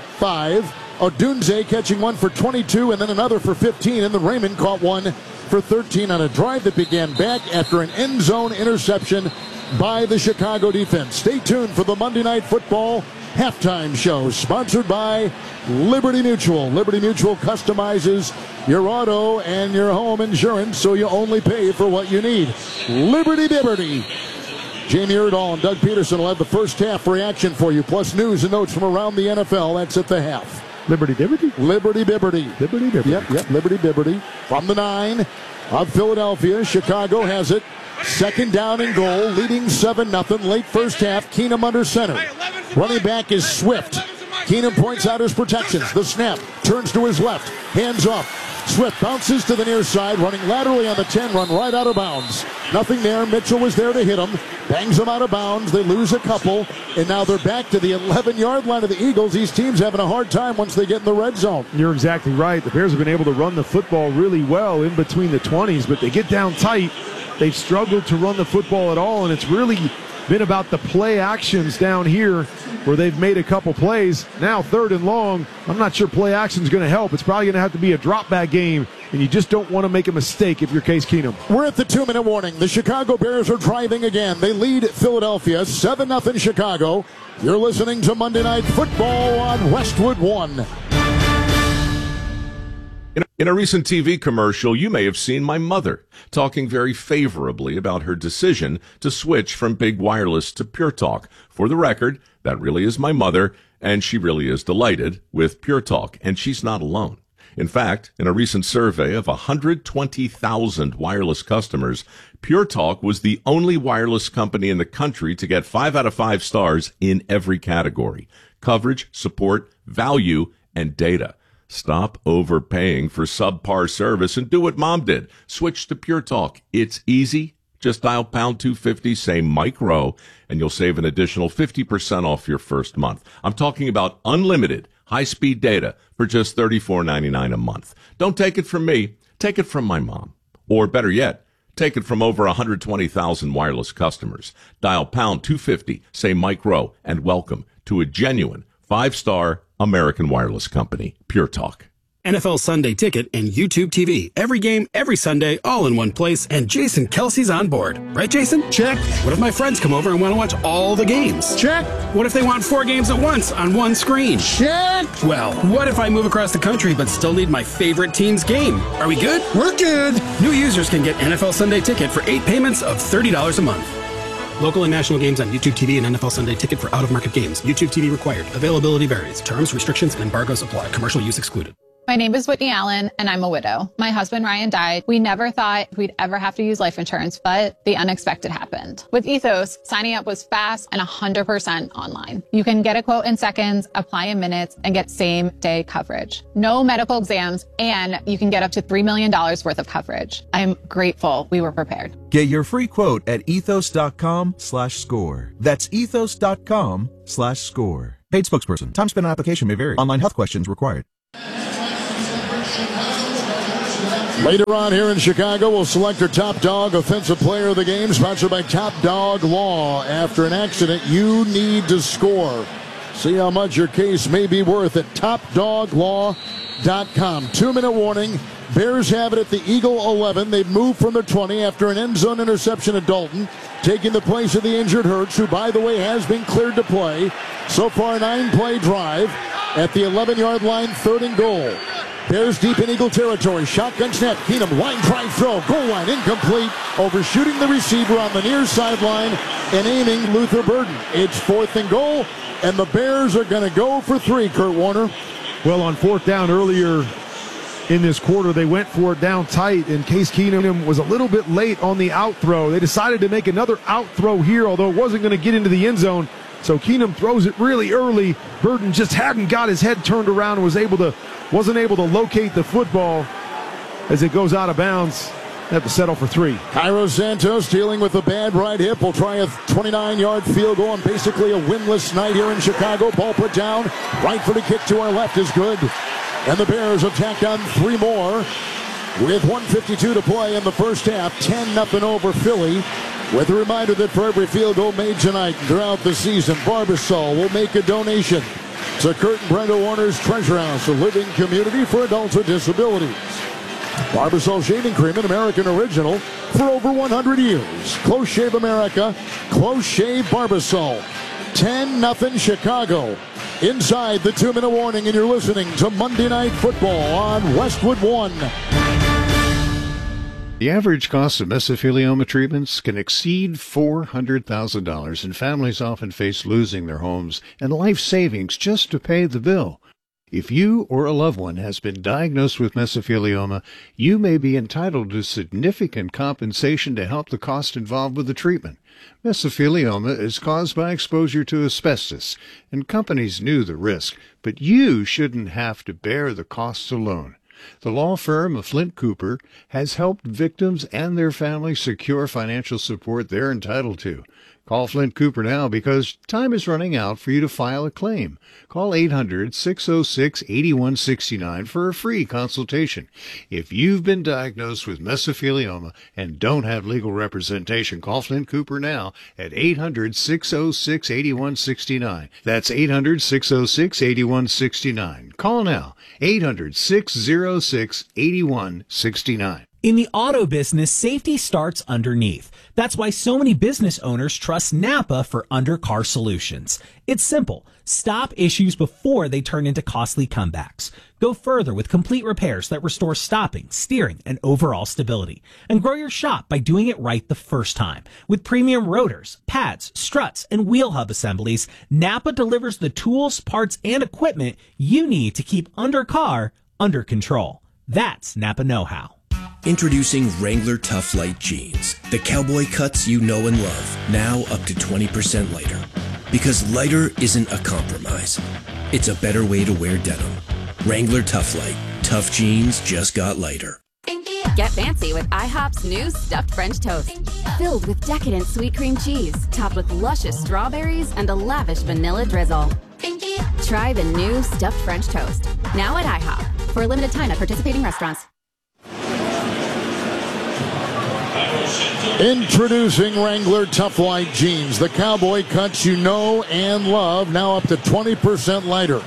25. Odunze catching one for 22 and then another for 15, and then Raymond caught one for 13 on a drive that began back after an end zone interception by the Chicago defense. Stay tuned for the Monday Night Football halftime show, sponsored by Liberty Mutual. Liberty Mutual customizes your auto and your home insurance so you only pay for what you need. Liberty Liberty. Jamie Erdahl and Doug Peterson will have the first half reaction for you, plus news and notes from around the NFL. That's at the half. Liberty Liberty? Liberty Liberty. Liberty Liberty. Yep, Liberty Liberty. From the 9 of Philadelphia, Chicago has it. 2nd down and goal, leading 7-0, late first half. Keenum under center. Running back is Swift. Keenum points out his protections. The snap, turns to his left, hands off. Swift bounces to the near side, running laterally on the 10, run right out of bounds. Nothing there. Mitchell was there to hit him. Bangs him out of bounds. They lose a couple, and now they're back to the 11-yard line of the Eagles. These teams having a hard time once they get in the red zone. You're exactly right. The Bears have been able to run the football really well in between the 20s, but they get down tight. They've struggled to run the football at all, and it's really been about the play actions down here where they've made a couple plays. Now 3rd and long, I'm not sure play action is going to help. It's probably going to have to be a drop back game, and you just don't want to make a mistake if you're Case Keenum. We're at the 2-minute warning. The Chicago Bears are driving again. They lead Philadelphia 7-0 Chicago. You're listening to Monday Night Football on Westwood One. In a recent TV commercial, you may have seen my mother talking very favorably about her decision to switch from Big Wireless to Pure Talk. For the record, that really is my mother, and she really is delighted with Pure Talk, and she's not alone. In fact, in a recent survey of 120,000 wireless customers, Pure Talk was the only wireless company in the country to get 5 out of 5 stars in every category: coverage, support, value, and data. Stop overpaying for subpar service and do what Mom did. Switch to Pure Talk. It's easy. Just dial pound 250, say Mike Rowe, and you'll save an additional 50% off your first month. I'm talking about unlimited high-speed data for just $34.99 a month. Don't take it from me. Take it from my mom. Or better yet, take it from over 120,000 wireless customers. Dial pound 250, say Mike Rowe, and welcome to a genuine 5-star American wireless company, Pure Talk. NFL Sunday Ticket, and YouTube TV. Every game, every Sunday, all in one place, and Jason Kelsey's on board. Right, Jason? Check. What if my friends come over and want to watch all the games? Check. What if they want 4 games at once on one screen? Check. Well, what if I move across the country but still need my favorite team's game? Are we good? We're good. New users can get NFL Sunday Ticket for 8 payments of $30 a month. Local and national games on YouTube TV and NFL Sunday Ticket for out-of-market games. YouTube TV required. Availability varies. Terms, restrictions, and embargoes apply. Commercial use excluded. My name is Whitney Allen, and I'm a widow. My husband, Ryan, died. We never thought we'd ever have to use life insurance, but the unexpected happened. With Ethos, signing up was fast and 100% online. You can get a quote in seconds, apply in minutes, and get same-day coverage. No medical exams, and you can get up to $3 million worth of coverage. I'm grateful we were prepared. Get your free quote at ethos.com/score. That's ethos.com/score. Paid spokesperson. Time spent on application may vary. Online health questions required. Later on here in Chicago, we'll select our top dog offensive player of the game, sponsored by Top Dog Law. After an accident, you need to score. See how much your case may be worth at topdoglaw.com. 2-minute warning. Bears have it at the Eagle 11. They've moved from their 20 after an end zone interception at Dalton, taking the place of the injured Hurts, who, by the way, has been cleared to play. So far, 9-play drive at the 11-yard line, 3rd and goal. Bears deep in Eagle territory. Shotgun snap. Keenum, line drive throw. Goal line incomplete. Overshooting the receiver on the near sideline and aiming Luther Burden. It's 4th and goal, and the Bears are going to go for 3, Kurt Warner. Well, on 4th down earlier in this quarter, they went for it down tight, and Case Keenum was a little bit late on the out throw. They decided to make another out throw here, although it wasn't going to get into the end zone. So Keenum throws it really early. Burden just hadn't got his head turned around and wasn't able to locate the football as it goes out of bounds. They have to settle for 3. Cairo Santos dealing with a bad right hip. Will try a 29-yard field goal and basically a winless night here in Chicago. Ball put down. Right footed kick to our left is good. And the Bears have tacked on 3 more with 1:52 to play in the first half. 10-0 over Philly. With a reminder that for every field goal made tonight and throughout the season, Barbasol will make a donation to Kurt and Brenda Warner's Treasure House, a living community for adults with disabilities. Barbasol Shaving Cream, an American original for over 100 years. Close Shave America, Close Shave Barbasol. 10-0 Chicago. Inside the 2-minute warning, and you're listening to Monday Night Football on Westwood One. The average cost of mesothelioma treatments can exceed $400,000, and families often face losing their homes and life savings just to pay the bill. If you or a loved one has been diagnosed with mesothelioma, you may be entitled to significant compensation to help the cost involved with the treatment. Mesothelioma is caused by exposure to asbestos, and companies knew the risk, but you shouldn't have to bear the costs alone. The law firm of Flint Cooper has helped victims and their families secure financial support they're entitled to. Call Flint Cooper now because time is running out for you to file a claim. Call 800-606-8169 for a free consultation. If you've been diagnosed with mesothelioma and don't have legal representation, call Flint Cooper now at 800-606-8169. That's 800-606-8169. Call now, 800-606-8169. In the auto business, safety starts underneath. That's why so many business owners trust Napa for undercar solutions. It's simple. Stop issues before they turn into costly comebacks. Go further with complete repairs that restore stopping, steering, and overall stability. And grow your shop by doing it right the first time. With premium rotors, pads, struts, and wheel hub assemblies, Napa delivers the tools, parts, and equipment you need to keep undercar under control. That's Napa know-how. Introducing Wrangler Tough Light Jeans. The cowboy cuts you know and love, now up to 20% lighter. Because lighter isn't a compromise. It's a better way to wear denim. Wrangler Tough Light. Tough jeans just got lighter. Get fancy with IHOP's new stuffed French toast. Filled with decadent sweet cream cheese, topped with luscious strawberries and a lavish vanilla drizzle. Try the new stuffed French toast. Now at IHOP. For a limited time at participating restaurants. Introducing Wrangler Tough Light Jeans, the cowboy cuts you know and love, now up to 20% lighter.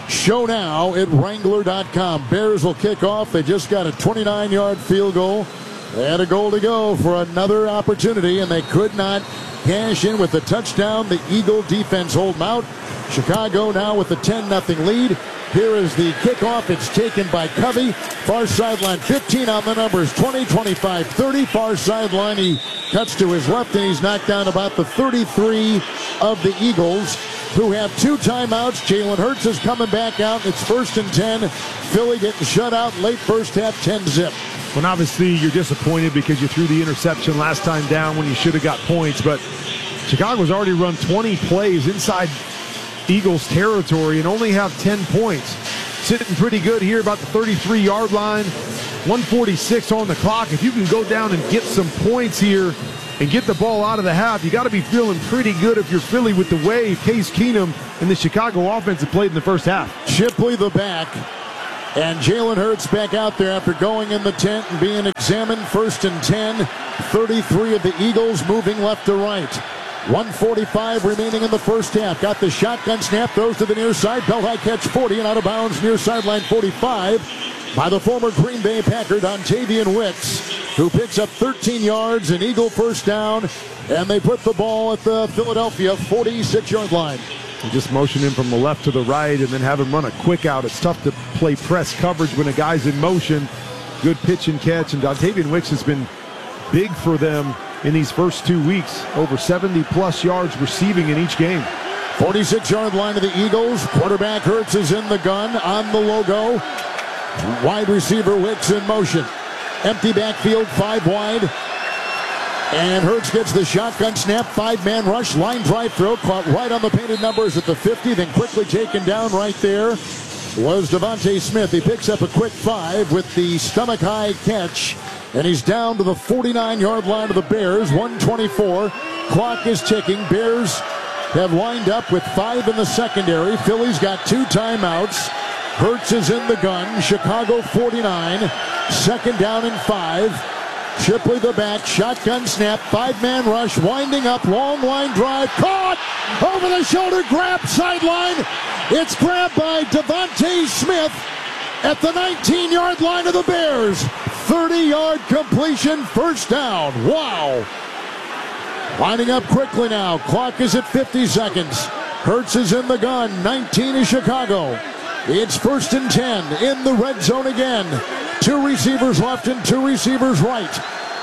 Show now at Wrangler.com. Bears will kick off. They just got a 29-yard field goal. They had a goal to go for another opportunity, and they could not cash in with the touchdown. The Eagle defense hold them out. Chicago now with a 10-0 lead. Here is the kickoff. It's taken by Covey. Far sideline, 15 on the numbers, 20, 25, 30. Far sideline, he cuts to his left, and he's knocked down about the 33 of the Eagles, who have 2 timeouts. Jalen Hurts is coming back out. It's 1st and 10. Philly getting shut out late first half, 10-0. Well, obviously, you're disappointed because you threw the interception last time down when you should have got points, but Chicago's already run 20 plays inside Eagles territory and only have 10 points. Sitting pretty good here about the 33-yard line. 1:46 on the clock. If you can go down and get some points here and get the ball out of the half, you got to be feeling pretty good if you're Philly with the way Case Keenum and the Chicago offense have played in the first half. Shipley the back. And Jalen Hurts back out there after going in the tent and being examined. 1st and 10. 33 of the Eagles moving left to right. 1:45 remaining in the first half. Got the shotgun snap, throws to the near side. Belt high catch 40 and out of bounds near sideline 45 by the former Green Bay Packer, Dontavian Wicks, who picks up 13 yards, an Eagle first down, and they put the ball at the Philadelphia 46-yard line. You just motion him from the left to the right and then have him run a quick out. It's tough to play press coverage when a guy's in motion. Good pitch and catch, and Dontavian Wicks has been big for them in these first 2 weeks. Over 70-plus yards receiving in each game. 46-yard line of the Eagles. Quarterback Hurts is in the gun on the logo. Wide receiver Wicks in motion. Empty backfield, 5 wide. And Hurts gets the shotgun snap, 5-man rush, line drive throw, caught right on the painted numbers at the 50, then quickly taken down right there was Devontae Smith. He picks up a quick 5 with the stomach-high catch, and he's down to the 49-yard line of the Bears, 1:24. Clock is ticking. Bears have lined up with 5 in the secondary. Philly's got 2 timeouts. Hurts is in the gun. Chicago 49. 2nd down and 5. Shipley the back, shotgun snap, 5-man rush, winding up, long line drive, caught, over the shoulder, grab, sideline. It's grabbed by Devontae Smith at the 19-yard line of the Bears. 30-yard completion, first down. Wow. Lining up quickly now. Clock is at 50 seconds. Hurts is in the gun. 19 is Chicago. It's 1st and 10 in the red zone again. 2 receivers left and 2 receivers right.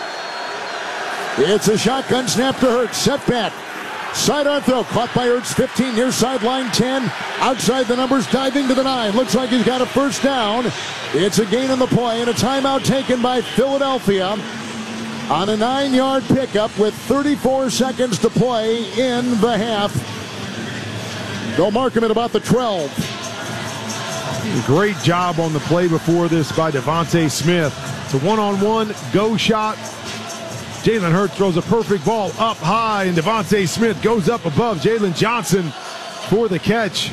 It's a shotgun snap to Hurts. Set back. Sidearm throw. Caught by Hurts. 15 near sideline 10. Outside the numbers, diving to the 9. Looks like he's got a first down. It's a gain on the play and a timeout taken by Philadelphia on a 9-yard pickup with 34 seconds to play in the half. They'll mark him at about the 12. Great job on the play before this by Devontae Smith. It's a one-on-one go shot. Jalen Hurts throws a perfect ball up high, and Devontae Smith goes up above Jalen Johnson for the catch.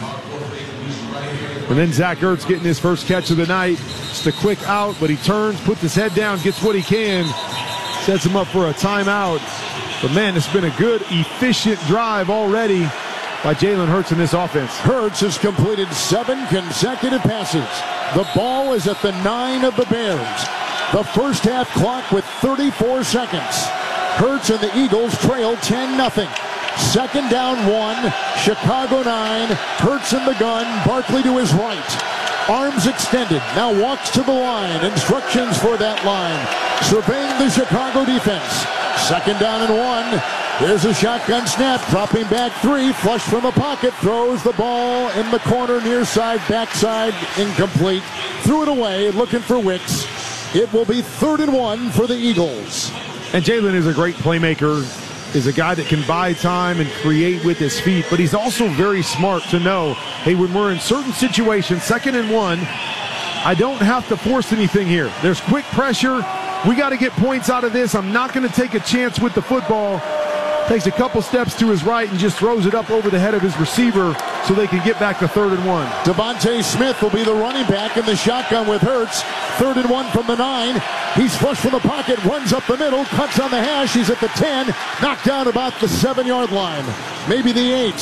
And then Zach Ertz getting his first catch of the night. Just a quick out, but he turns, puts his head down, gets what he can, sets him up for a timeout. But man, it's been a good, efficient drive already by Jalen Hurts in this offense. Hurts has completed 7 consecutive passes. The ball is at the 9 of the Bears. The first half clock with 34 seconds. Hurts and the Eagles trail 10-0. 2nd down 1. Chicago 9. Hurts in the gun. Barkley to his right. Arms extended. Now walks to the line. Instructions for that line. Surveying the Chicago defense. 2nd down and 1. There's a shotgun snap, dropping back 3, flush from the pocket, throws the ball in the corner, near side, backside, incomplete. Threw it away, looking for Wicks. It will be 3rd and 1 for the Eagles. And Jalen is a great playmaker, is a guy that can buy time and create with his feet, but he's also very smart to know, hey, when we're in certain situations, 2nd and 1, I don't have to force anything here. There's quick pressure. We got to get points out of this. I'm not going to take a chance with the football. Takes a couple steps to his right and just throws it up over the head of his receiver so they can get back to 3rd and 1. Devontae Smith will be the running back in the shotgun with Hurts. 3rd and 1 from the 9. He's flushed from the pocket, runs up the middle, cuts on the hash. He's at the 10, knocked down about the 7-yard line. Maybe the 8.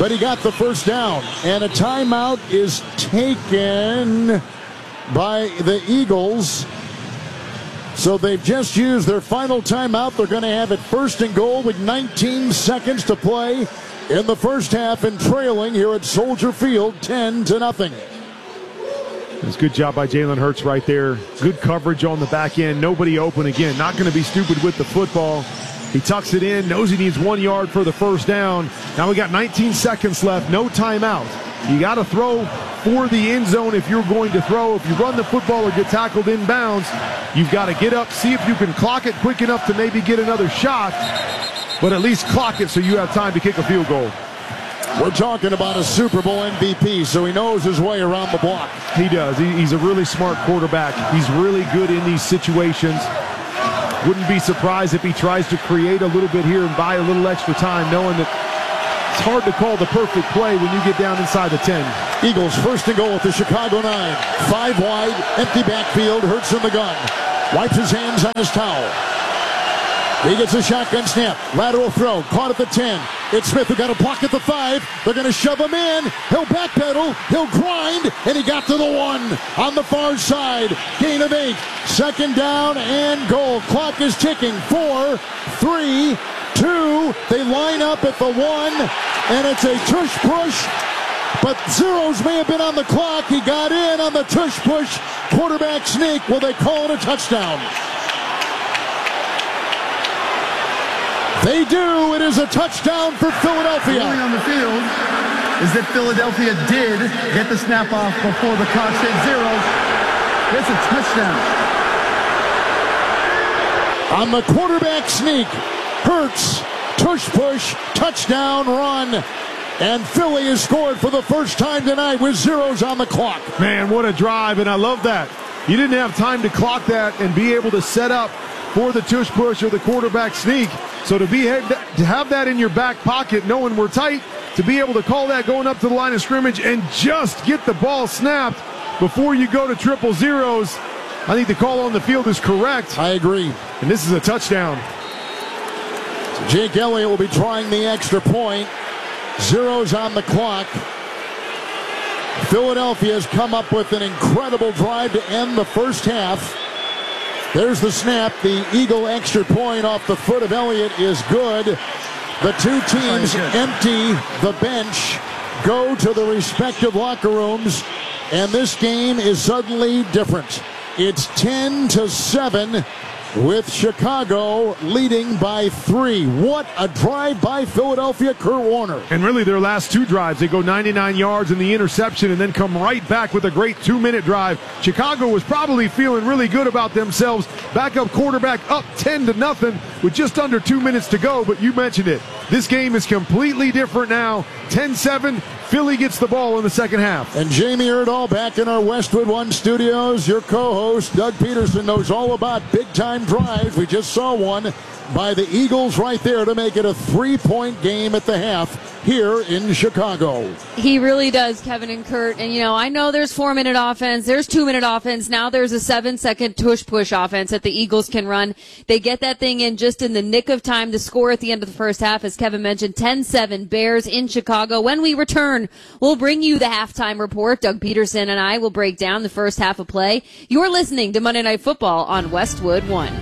but he got the first down. And a timeout is taken by the Eagles. So they've just used their final timeout. They're going to have it 1st and goal with 19 seconds to play in the first half and trailing here at Soldier Field 10-0. It's a good job by Jalen Hurts right there. Good coverage on the back end. Nobody open again. Not going to be stupid with the football. He tucks it in, knows he needs 1 yard for the first down. Now we got 19 seconds left, no timeout. You got to throw for the end zone if you're going to throw. If you run the football or get tackled inbounds, you've got to get up, see if you can clock it quick enough to maybe get another shot, but at least clock it so you have time to kick a field goal. We're talking about a Super Bowl MVP, so he knows his way around the block. He does. He's a really smart quarterback. He's really good in these situations. Wouldn't be surprised if he tries to create a little bit here and buy a little extra time, knowing that it's hard to call the perfect play when you get down inside the 10. Eagles 1st and goal at the Chicago 9. 5 wide, empty backfield, Hurts in the gun. Wipes his hands on his towel. He gets a shotgun snap. Lateral throw. Caught at the 10. It's Smith who got a block at the 5. They're going to shove him in. He'll backpedal. He'll grind. And he got to the 1 on the far side. Gain of 8. 2nd down and goal. Clock is ticking. 4, 3, 2. They line up at the 1. And it's a tush push. But zeros may have been on the clock. He got in on the tush push. Quarterback sneak. Will they call it a touchdown? They do. It is a touchdown for Philadelphia. The ruling on the field is that Philadelphia did get the snap off before the clock said zeros. It's a touchdown. On the quarterback sneak, Hurts, tush push, touchdown run. And Philly has scored for the first time tonight with zeros on the clock. Man, what a drive, and I love that. You didn't have time to clock that and be able to set up for the tush push or the quarterback sneak. So to have that in your back pocket, knowing we're tight, to be able to call that going up to the line of scrimmage and just get the ball snapped before you go to triple zeros, I think the call on the field is correct. I agree. And this is a touchdown. So Jake Elliott will be trying the extra point. Zeros on the clock. Philadelphia has come up with an incredible drive to end the first half. There's the snap. The Eagle extra point off the foot of Elliott is good. The two teams empty the bench, go to the respective locker rooms, and this game is suddenly different. It's 10-7 with Chicago leading by 3. What a drive by Philadelphia, Kurt Warner. And really their last 2 drives, they go 99 yards in the interception and then come right back with a great 2-minute drive. Chicago was probably feeling really good about themselves. Backup quarterback up 10-0 with just under 2 minutes to go, but you mentioned it. This game is completely different now. 10-7. Philly gets the ball in the second half. And Jamie Erdahl back in our Westwood One studios. Your co-host, Doug Peterson, knows all about big-time drives. We just saw one by the Eagles right there to make it a 3-point game at the half here in Chicago. He really does, Kevin and Kurt. And, I know there's 4-minute offense. There's 2-minute offense. Now there's a 7-second tush-push offense that the Eagles can run. They get that thing in just in the nick of time to score at the end of the first half. As Kevin mentioned, 10-7 Bears in Chicago. When we return, we'll bring you the halftime report. Doug Peterson and I will break down the first half of play. You're listening to Monday Night Football on Westwood One.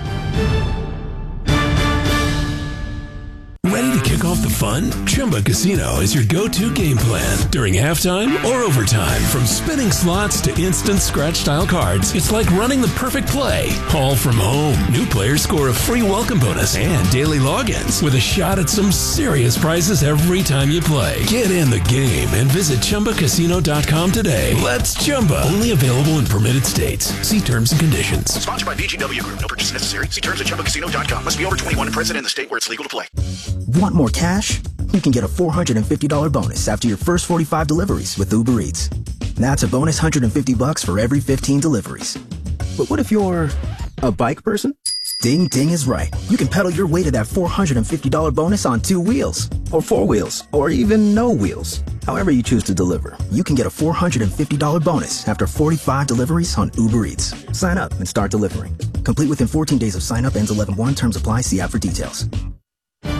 Ready to kick off the fun? Chumba Casino is your go-to game plan during halftime or overtime. From spinning slots to instant scratch-style cards, it's like running the perfect play, all from home. New players score a free welcome bonus and daily logins with a shot at some serious prizes every time you play. Get in the game and visit ChumbaCasino.com today. Let's Chumba. Only available in permitted states. See terms and conditions. Sponsored by VGW Group. No purchase necessary. See terms at ChumbaCasino.com. Must be over 21 and present in the state where it's legal to play. Want more cash? You can get a $450 bonus after your first 45 deliveries with Uber Eats. That's a bonus $150 for every 15 deliveries. But what if you're a bike person? Ding Ding is right. You can pedal your way to that $450 bonus on 2 wheels, or 4 wheels, or even no wheels. However you choose to deliver, you can get a $450 bonus after 45 deliveries on Uber Eats. Sign up and start delivering. Complete within 14 days of sign up. Ends 11/1. Terms apply. See app for details.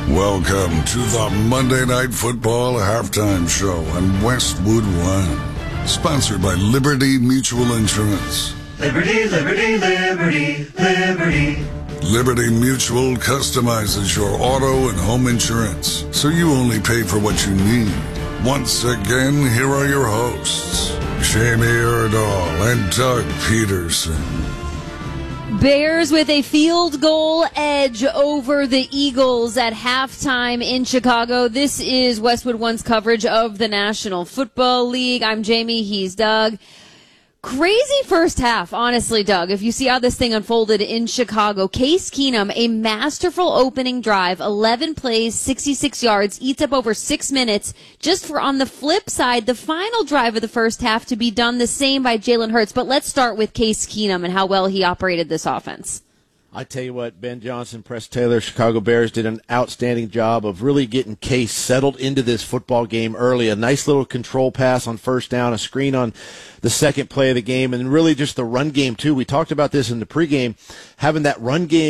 Welcome to the Monday Night Football Halftime Show on Westwood One. Sponsored by Liberty Mutual Insurance. Liberty, liberty, liberty, liberty. Liberty Mutual customizes your auto and home insurance, so you only pay for what you need. Once again, here are your hosts, Jamie Erdahl and Doug Peterson. Bears with a field goal edge over the Eagles at halftime in Chicago. This is Westwood One's coverage of the National Football League. I'm Jamie, he's Doug. Crazy first half, honestly, Doug. If you see how this thing unfolded in Chicago, Case Keenum, a masterful opening drive, 11 plays, 66 yards, eats up over 6 minutes. Just for on the flip side, the final drive of the first half to be done the same by Jalen Hurts. But let's start with Case Keenum and how well he operated this offense. I tell you what, Ben Johnson, Press Taylor, Chicago Bears did an outstanding job of really getting Case settled into this football game early. A nice little control pass on first down, a screen on the second play of the game, and really just the run game, too. We talked about this in the pregame, having that run game